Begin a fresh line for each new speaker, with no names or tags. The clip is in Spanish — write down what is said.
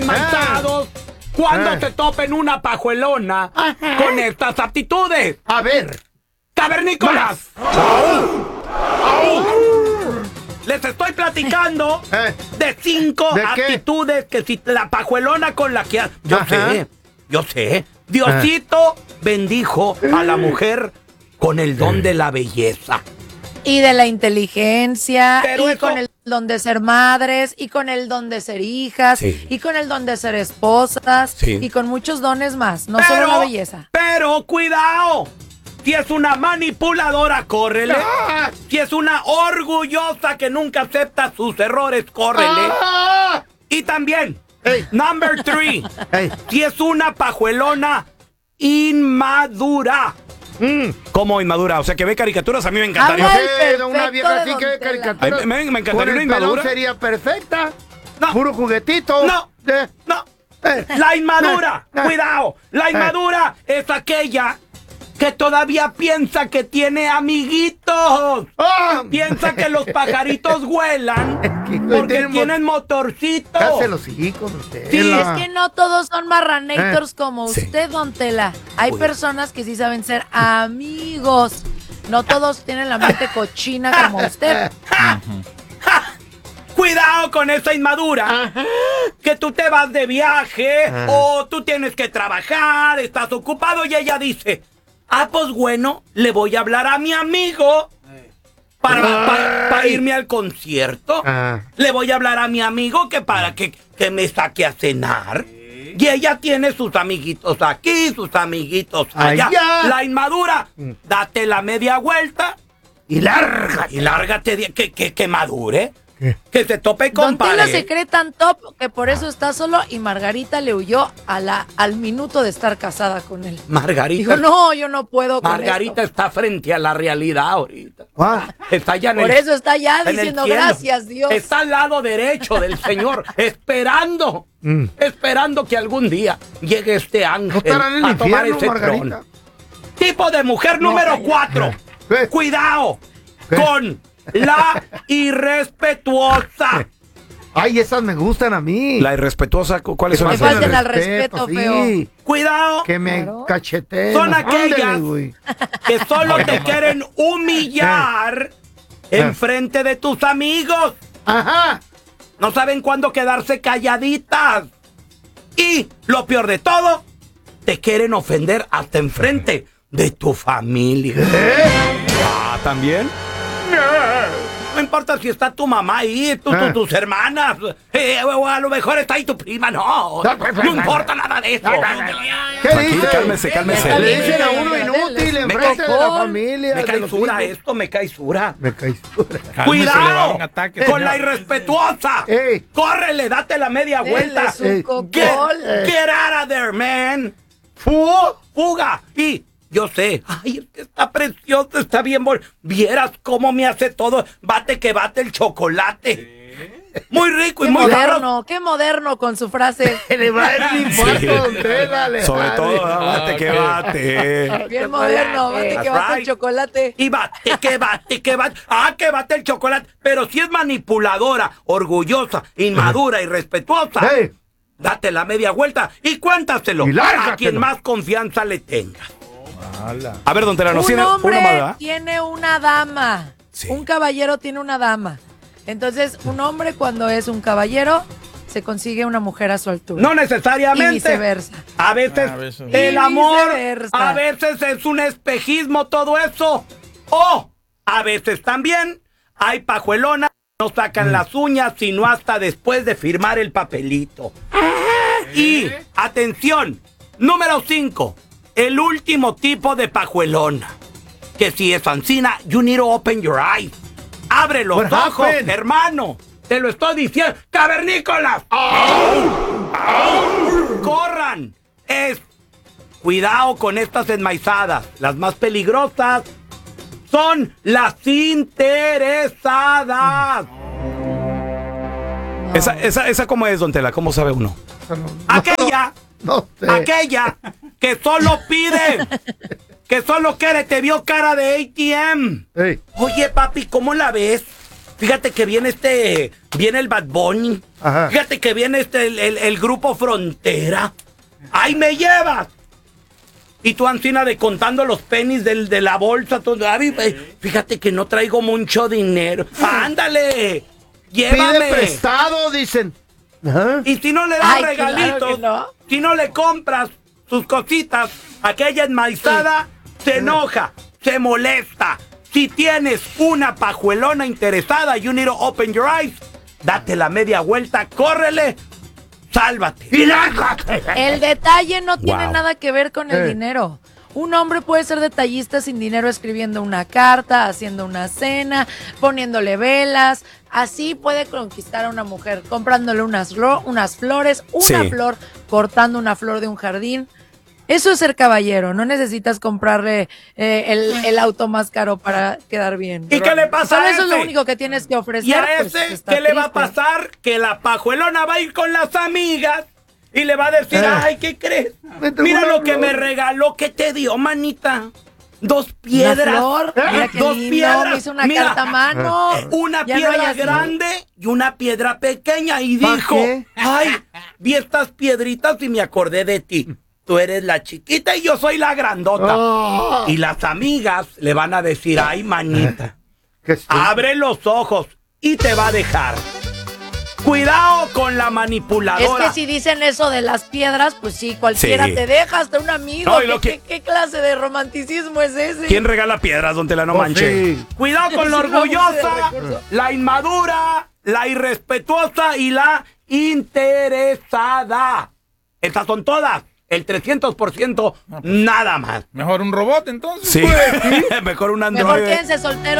enmaizados cuando se topen una pajuelona con estas aptitudes.
A ver.
¡Cavernícolas! Les estoy platicando de 5 actitudes que si la pajuelona con la que... Yo sé. Diosito bendijo a la mujer con el don de la belleza.
Y de la inteligencia,
Pero
y con el don de ser madres, y con el don de ser hijas, y con el don de ser esposas, y con muchos dones más, no solo la belleza.
Pero cuidado, si es una manipuladora, córrele. Si es una orgullosa que nunca acepta sus errores, córrele. Y también, number 3, si es una pajuelona inmadura. ¿Cómo inmadura? O sea, que ve caricaturas, a mí me encantaría.
Una vieja así que ve caricaturas.
Me encantaría
con
una
el
inmadura.
pelón sería perfecta.
No.
Puro juguetito.
No. La inmadura, cuidado. La inmadura es aquella que todavía piensa que tiene amiguitos. Piensa que los pajaritos vuelan porque tienen motorcitos.
Cállese los hijos, usted.
Sí, es que no todos son marranators como usted, don Tela. Hay personas que sí saben ser amigos. No todos tienen la mente cochina como usted.
Cuidado con esa inmadura. Que tú te vas de viaje o tú tienes que trabajar, estás ocupado y ella dice... pues bueno, le voy a hablar a mi amigo para irme al concierto. Le voy a hablar a mi amigo que para que me saque a cenar. Y ella tiene sus amiguitos aquí, sus amiguitos allá. La inmadura, date la media vuelta y lárgate. Y lárgate, que madure. Que se tope con pared.
Don Tela se cree tan top que por eso está solo y Margarita le huyó al minuto de estar casada con él.
Margarita.
Dijo, no, yo no puedo con
Margarita
esto.
está frente a la realidad ahorita. Está allá
Por eso está allá
en el
diciendo
cielo.
gracias, Dios.
Está al lado derecho del Señor, esperando que algún día llegue este ángel a tomar ese trono. Tipo de mujer número 4. Cuidado con la irrespetuosa.
Ay, esas me gustan a mí.
La irrespetuosa, ¿cuáles son
Me
esas?
falten al respeto, feo.
Cuidado.
Que me cacheteen.
Son aquellas que solo te quieren humillar enfrente de tus amigos. No saben cuándo quedarse calladitas. Y lo peor de todo, te quieren ofender hasta enfrente de tu familia. ¿También? No importa si está tu mamá ahí, tus hermanas, o a lo mejor está ahí tu prima, no importa nada de eso.
¿Qué dice?
Cálmese.
Le dicen a uno inútil enfrente de la familia.
Me cae sura esto, me cae sura.
Cálmese,
¡Cuidado con la irrespetuosa! ¡Córrele, date la media vuelta!
Get
out of there, man! ¡Fuga! Y... yo sé, ay, es que está precioso, está bien vieras cómo me hace todo, bate que bate el chocolate. Muy rico y
qué
muy
moderno, qué moderno con su frase.
Le va el infarto, don Tela,
sobre todo, bate que bate.
Bien moderno, bate que bate el chocolate.
Y bate que bate, que bate el chocolate. Pero si es manipuladora, orgullosa, inmadura, irrespetuosa, date la media vuelta y cuéntaselo a quien más confianza le tenga. A ver, don Tela, ¿no tiene
un hombre
una más?
tiene una dama.
Sí.
Un caballero tiene una dama. Entonces, un hombre cuando es un caballero se consigue una mujer a su altura.
No necesariamente.
Y viceversa.
A veces el amor, a veces es un espejismo todo eso. O a veces también hay pajuelonas que no sacan las uñas sino hasta después de firmar el papelito. Y, atención, número 5. El último tipo de pajuelona. Que si es ancina, you need to open your eyes. Abre los ojos, hermano. Te lo estoy diciendo. ¡Cavernícolas! ¡Corran! Cuidado con estas enmaizadas. Las más peligrosas son las interesadas. No. Esa ¿cómo es, don Tela? ¿Cómo sabe uno? Aquella que solo pide, que solo quiere, te vio cara de ATM. Oye, papi, ¿cómo la ves? Fíjate que viene el Bad Bunny.
Ajá.
Fíjate que viene el grupo Frontera. ¡Ahí me llevas! Y tú, Ancina, de contando los pennies de la bolsa. Fíjate que no traigo mucho dinero. ¡Ándale! ¡Llévame!
Pide prestado, dicen. Ajá.
Y si no le das
Ay,
regalitos,
claro que no.
si no le compras sus cositas, aquella enmaizada, se enoja, se molesta. Si tienes una pajuelona interesada, you need to open your eyes, date la media vuelta, córrele, sálvate. Y lárgate.
El detalle no tiene
Wow.
nada que ver con el dinero. Un hombre puede ser detallista sin dinero escribiendo una carta, haciendo una cena, poniéndole velas. Así puede conquistar a una mujer, comprándole unas flores, una
Sí.
flor, cortando una flor de un jardín. Eso es ser caballero. No necesitas comprarle el auto más caro para quedar bien.
¿Y qué le pasa
Solo
a
eso es lo
ese?
único que tienes que ofrecer.
Y a
pues,
ese,
está
¿qué le va a
triste.
pasar? Que la pajuelona va a ir con las amigas y le va a decir, ay, ¿qué crees?
Vete
Mira
una
lo que
flor.
me regaló, ¿qué te dio, manita? 2
Una
piedras.
flor, mira qué
2
lindo,
piedras.
me hizo una
Mira,
carta a mano.
Una
Ya no
piedra
hay así.
grande y una piedra pequeña. Y
¿Pa'
dijo,
qué?
ay, vi estas piedritas y me acordé de ti. Tú eres la chiquita y yo soy la grandota.
Oh.
Y las amigas le van a decir, ay, manita,
Qué estúpido.
abre los ojos y te va a dejar. Cuidado con la
Es
manipuladora.
que si dicen eso de las piedras, pues sí, cualquiera
Sí.
te deja, hasta un amigo.
No, y lo que-
¿Qué clase de romanticismo es ese?
¿Quién regala piedras, don Tela? No
Oh,
manche.
sí.
Cuidado con la
Es un abuso de
orgullosa,
recursos.
la inmadura, la irrespetuosa y la interesada. Estas son todas. El 300% nada más.
Mejor un robot entonces.
Sí. Mejor un
Mejor
androide.
quédense solteros.